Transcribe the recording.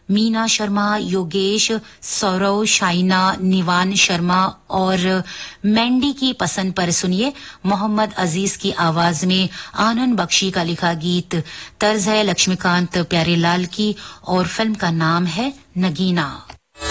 मीना शर्मा, योगेश, सौरव, शाइना, निवान शर्मा और मैंडी की पसंद पर सुनिए मोहम्मद अजीज की आवाज में आनंद बख्शी का लिखा गीत। तर्ज है लक्ष्मीकांत प्यारेलाल की और फिल्म का नाम है नगीना।